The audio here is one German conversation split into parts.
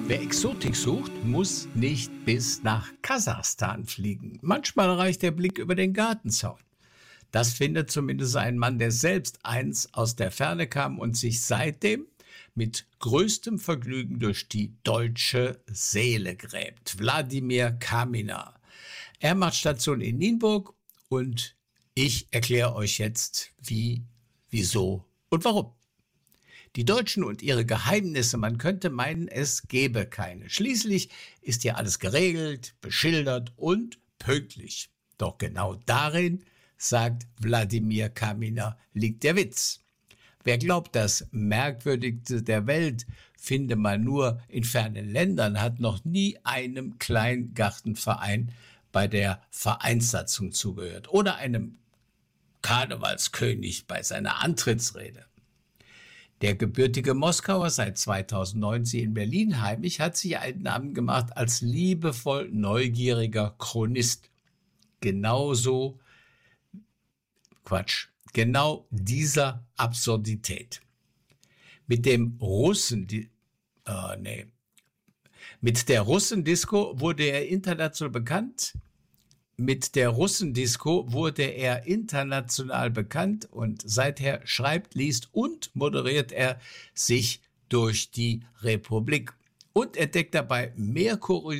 Wer Exotik sucht, muss nicht bis nach Kasachstan fliegen. Manchmal reicht der Blick über den Gartenzaun. Das findet zumindest ein Mann, der selbst einst aus der Ferne kam und sich seitdem mit größtem Vergnügen durch die deutsche Seele gräbt. Wladimir Kaminer. Er macht Station in Nienburg und ich erkläre euch jetzt wie, wieso und warum. Die Deutschen und ihre Geheimnisse, man könnte meinen, es gäbe keine. Schließlich ist hier alles geregelt, beschildert und pünktlich. Doch genau darin, sagt Wladimir Kaminer, liegt der Witz. Wer glaubt, das Merkwürdigste der Welt finde man nur in fernen Ländern, hat noch nie einem Kleingartenverein bei der Vereinssatzung zugehört oder einem Karnevalskönig bei seiner Antrittsrede. Der gebürtige Moskauer, seit 2019 in Berlin heimisch, hat sich einen Namen gemacht als liebevoll neugieriger Chronist. Genau dieser Absurdität. Mit der Russendisco wurde er international bekannt. Und seither schreibt, liest und moderiert er sich durch die Republik und entdeckt dabei mehr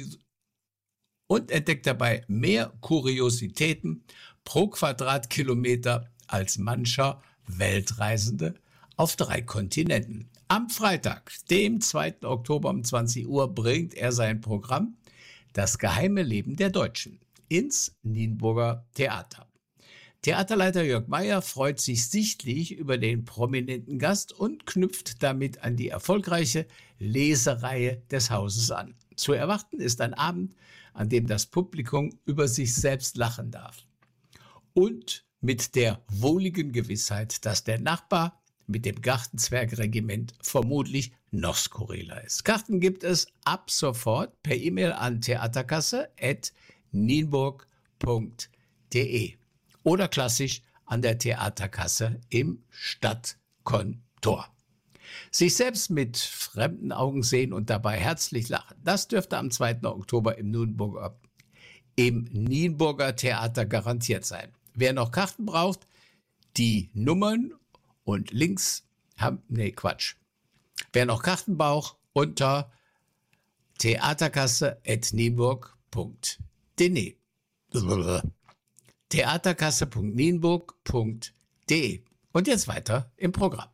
Kuriositäten pro Quadratkilometer als mancher Weltreisende auf 3 Kontinenten. Am Freitag, dem 2. Oktober um 20 Uhr, bringt er sein Programm Das geheime Leben der Deutschen ins Nienburger Theater. Theaterleiter Jörg Meyer freut sich sichtlich über den prominenten Gast und knüpft damit an die erfolgreiche Lesereihe des Hauses an. Zu erwarten ist ein Abend, an dem das Publikum über sich selbst lachen darf. Und mit der wohligen Gewissheit, dass der Nachbar mit dem Gartenzwergregiment vermutlich noch skurriler ist. Karten gibt es ab sofort per E-Mail an theaterkasse@nienburg.de oder klassisch an der Theaterkasse im Stadtkontor. Sich selbst mit fremden Augen sehen und dabei herzlich lachen, das dürfte am 2. Oktober im Nienburger Theater garantiert sein. Wer noch Karten braucht, die Nummern und Links Wer noch Karten braucht, unter theaterkasse@nienburg.de. theaterkasse.nienburg.de. Und jetzt weiter im Programm.